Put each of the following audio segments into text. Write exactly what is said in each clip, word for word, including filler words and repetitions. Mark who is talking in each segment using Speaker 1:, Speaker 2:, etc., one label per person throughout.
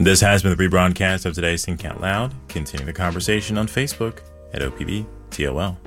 Speaker 1: This has been the rebroadcast of today's Think Out Loud. Continue the conversation on Facebook at O P B T O L.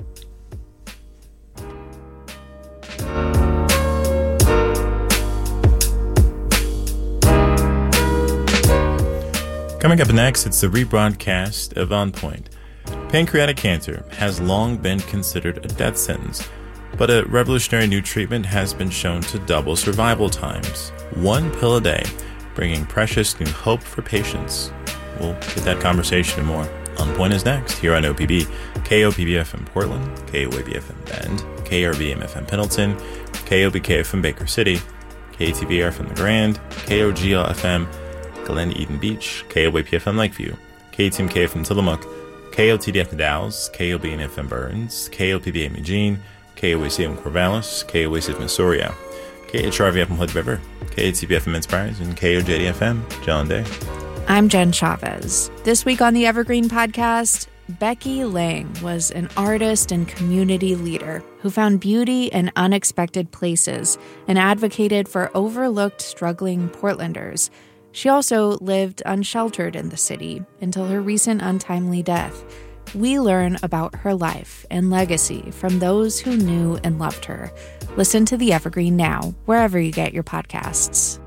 Speaker 1: Coming up next, it's the rebroadcast of On Point. Pancreatic cancer has long been considered a death sentence, but a revolutionary new treatment has been shown to double survival times. One pill a day, bringing precious new hope for patients. We'll get that conversation and more. On Point is next, here on O P B, K O P B F M Portland, K O A B F M Bend, K R B M F M Pendleton, K O B K F M Baker City, K T V R F M The Grand, K O G L F M Glen Eden Beach, K O A P F M Lakeview, K T M K F M Tillamook, K O T D F M Dalles, K O B N F M Burns, K O P B M Eugene, K O A C M Corvallis, K O A C M Missouri, K H R V F M Hood River, K A T B F M Inspires, and K O J D F M John Day.
Speaker 2: I'm Jen Chavez. This week on the Evergreen Podcast, Becky Lang was an artist and community leader who found beauty in unexpected places and advocated for overlooked, struggling Portlanders. She also lived unsheltered in the city until her recent untimely death. We learn about her life and legacy from those who knew and loved her. Listen to The Evergreen now, wherever you get your podcasts.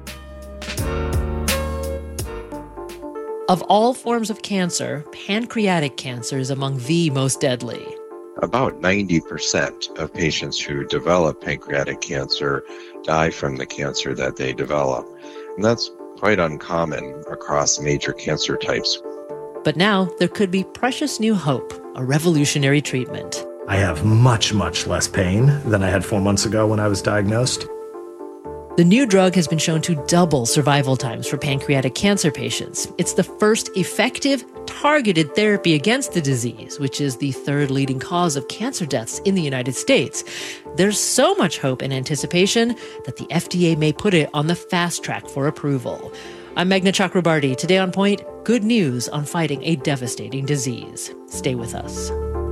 Speaker 3: Of all forms of cancer, pancreatic cancer is among the most deadly.
Speaker 4: About ninety percent of patients who develop pancreatic cancer die from the cancer that they develop. And that's quite uncommon across major cancer types.
Speaker 3: But now there could be precious new hope, a revolutionary treatment.
Speaker 5: I have much, much less pain than I had four months ago when I was diagnosed.
Speaker 3: The new drug has been shown to double survival times for pancreatic cancer patients. It's the first effective, targeted therapy against the disease, which is the third leading cause of cancer deaths in the United States. There's so much hope and anticipation that the F D A may put it on the fast track for approval. I'm Meghna Chakrabarti. Today on Point, good news on fighting a devastating disease. Stay with us.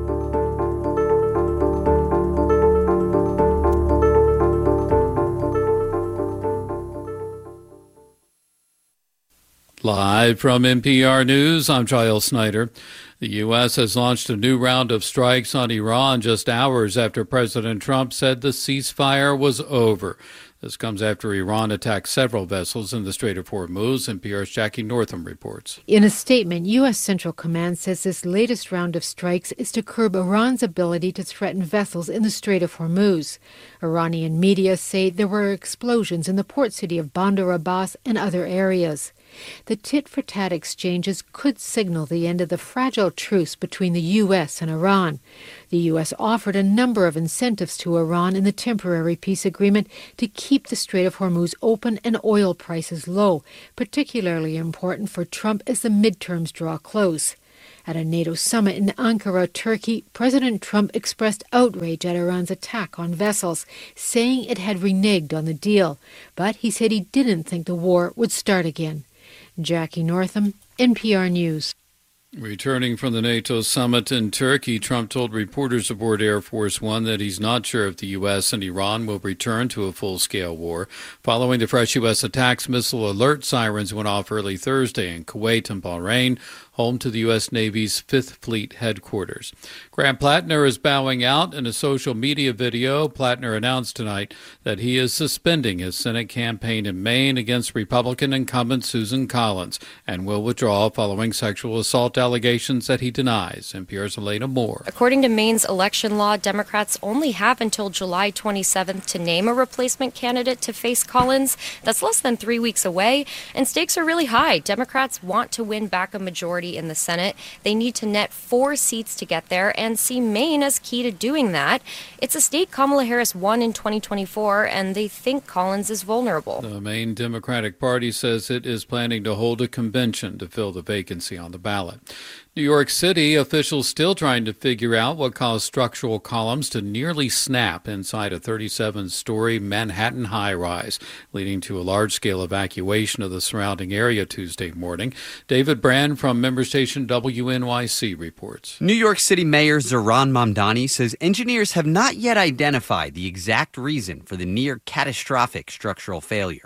Speaker 6: Live from N P R News, I'm Giles Snyder. The U S has launched a new round of strikes on Iran just hours after President Trump said the ceasefire was over. This comes after Iran attacked several vessels in the Strait of Hormuz. N P R's Jackie Northam reports.
Speaker 7: In a statement, U S. Central Command says this latest round of strikes is to curb Iran's ability to threaten vessels in the Strait of Hormuz. Iranian media say there were explosions in the port city of Bandar Abbas and other areas. The tit-for-tat exchanges could signal the end of the fragile truce between the U S and Iran. The U S offered a number of incentives to Iran in the temporary peace agreement to keep the Strait of Hormuz open and oil prices low, particularly important for Trump as the midterms draw close. At a NATO summit in Ankara, Turkey, President Trump expressed outrage at Iran's attack on vessels, saying it had reneged on the deal. But he said he didn't think the war would start again. Jackie Northam, N P R News.
Speaker 6: Returning from the NATO summit in Turkey, Trump told reporters aboard Air Force One that he's not sure if the U S and Iran will return to a full-scale war. Following the fresh U S attacks, missile alert sirens went off early Thursday in Kuwait and Bahrain, home to the U S. Navy's Fifth Fleet headquarters. Grant Plattner is bowing out. In a social media video, Plattner announced tonight that he is suspending his Senate campaign in Maine against Republican incumbent Susan Collins and will withdraw following sexual assault allegations that he denies. N P R's Elena Moore.
Speaker 8: According to Maine's election law, Democrats only have until July twenty-seventh to name a replacement candidate to face Collins. That's less than three weeks away, and stakes are really high. Democrats want to win back a majority in the Senate. They need to net four seats to get there and see Maine as key to doing that. It's a state Kamala Harris won in twenty twenty-four, and they think Collins is vulnerable.
Speaker 6: The Maine Democratic Party says it is planning to hold a convention to fill the vacancy on the ballot. New York City officials still trying to figure out what caused structural columns to nearly snap inside a thirty-seven story Manhattan high-rise, leading to a large-scale evacuation of the surrounding area Tuesday morning. David Brand from member station W N Y C reports.
Speaker 9: New York City Mayor Zohran Mamdani says engineers have not yet identified the exact reason for the near-catastrophic structural failure.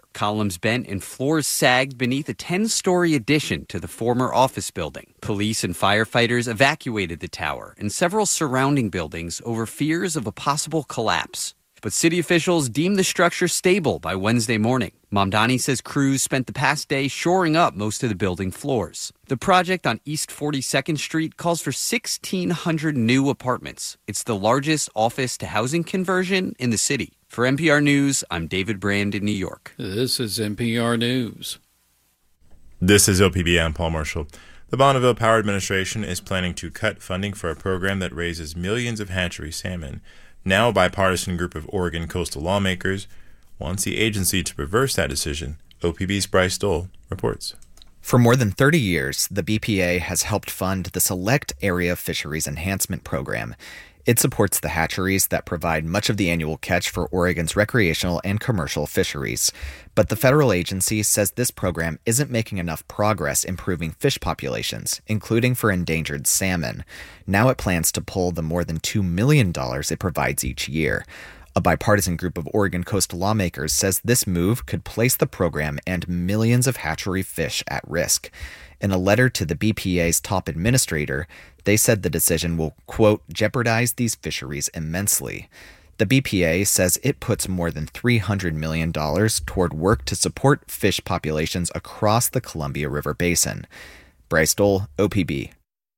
Speaker 9: Columns bent and floors sagged beneath a ten-story addition to the former office building. Police and firefighters evacuated the tower and several surrounding buildings over fears of a possible collapse. But city officials deemed the structure stable by Wednesday morning. Mamdani says crews spent the past day shoring up most of the building floors. The project on East forty-second Street calls for sixteen hundred new apartments. It's the largest office-to-housing conversion in the city. For N P R News, I'm David Brand in New York.
Speaker 6: This is N P R News.
Speaker 1: This is O P B. I'm Paul Marshall. The Bonneville Power Administration is planning to cut funding for a program that raises millions of hatchery salmon. Now a bipartisan group of Oregon coastal lawmakers wants the agency to reverse that decision. O P B's Bryce Dole reports.
Speaker 10: For more than thirty years, the B P A has helped fund the Select Area Fisheries Enhancement Program. It supports the hatcheries that provide much of the annual catch for Oregon's recreational and commercial fisheries. But the federal agency says this program isn't making enough progress improving fish populations, including for endangered salmon. Now it plans to pull the more than two million dollars it provides each year. A bipartisan group of Oregon coastal lawmakers says this move could place the program and millions of hatchery fish at risk. In a letter to the B P A's top administrator, they said the decision will, quote, jeopardize these fisheries immensely. The B P A says it puts more than three hundred million dollars toward work to support fish populations across the Columbia River Basin. Bryce Dole, O P B.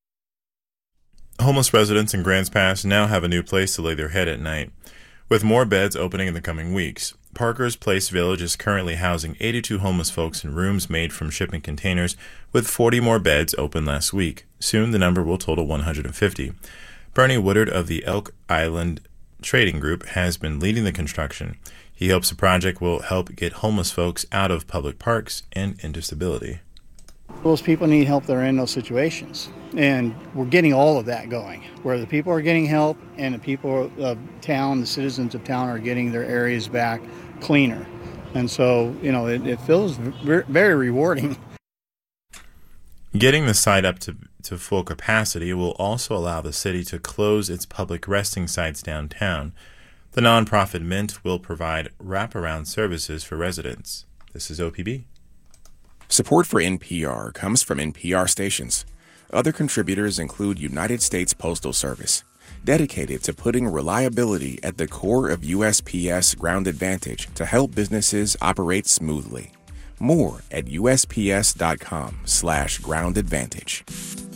Speaker 1: Homeless residents in Grants Pass now have a new place to lay their head at night, with more beds opening in the coming weeks. Parker's Place Village is currently housing eighty-two homeless folks in rooms made from shipping containers, with forty more beds open last week. Soon the number will total one hundred fifty. Bernie Woodard of the Elk Island Trading Group has been leading the construction. He hopes the project will help get homeless folks out of public parks and into stability.
Speaker 11: Those people need help that are in those situations, and we're getting all of that going, where the people are getting help and the people of town, the citizens of town, are getting their areas back cleaner. And so, you know, it, it feels very rewarding.
Speaker 1: Getting the site up to, to full capacity will also allow the city to close its public resting sites downtown. The nonprofit Mint will provide wraparound services for residents. This is O P B.
Speaker 12: Support for N P R comes from N P R stations. Other contributors include United States Postal Service, dedicated to putting reliability at the core of U S P S Ground Advantage to help businesses operate smoothly. More at U S P S dot com slash ground advantage.